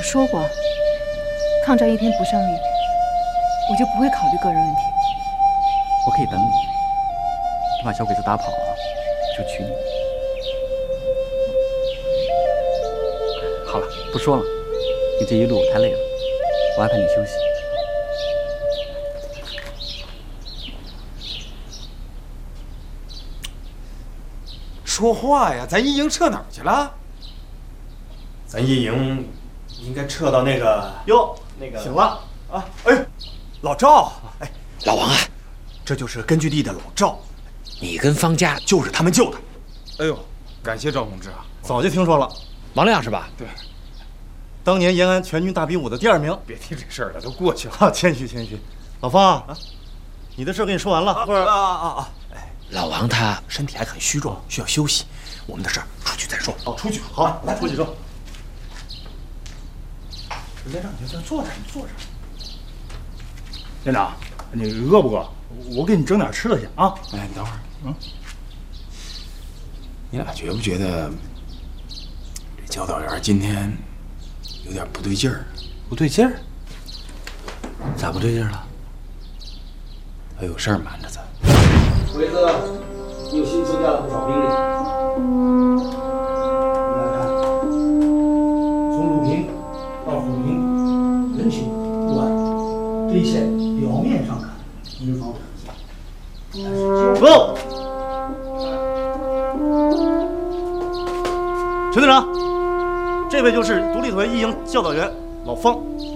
说过，抗战一天不胜利，我就不会考虑个人问题。 我可以等你，你把小鬼子打跑了，我就娶你。好了，不说了，你这一路太累了，我安排你休息。 说话呀！咱一营撤哪儿去了？ 咱一营应该撤到那个醒了啊！哎，老赵，哎， 老王啊， 这就是根据地的老赵， 你跟方家就是他们救的。 哎呦，感谢赵同志啊！ 早就听说了， 王亮是吧？ 对， 当年延安全军大比武的第2名。 别提这事儿了，都过去了。 谦虚谦虚。老方啊，你的事跟你说完了。 哎， 老王他身体还很虚弱，需要休息。我们的事儿出去再说。 哦，出去好，来出去说。 人家让你就坐着，你坐着。 连长，你饿不饿？我给你整点吃的去啊。 哎，你等会儿，你俩觉不觉得这教导员今天有点不对劲儿？ 不对劲儿，咋不对劲儿了？ 他有事儿瞒着咱。 鬼子又新增加了不少兵力。你来看，从鲁平到虎鸣、仁勤、固安这一线，表面上看营防很严，但是走。陈队长，这位就是独立团一营教导员老方。